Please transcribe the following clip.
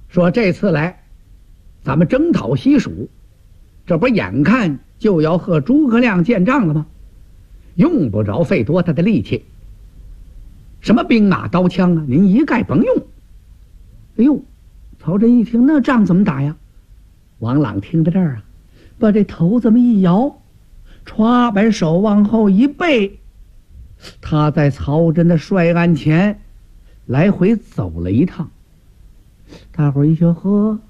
说这次来，咱们征讨西蜀，这不眼看就要和诸葛亮见仗了吗？用不着费多大的力气，什么兵马刀枪啊，您一概甭用。哎呦，曹真一听，那仗怎么打呀？王朗听到这儿啊，把这头这么一摇，歘，把手往后一背，他在曹真的帅案前来回走了一趟。大伙儿一瞧，呵，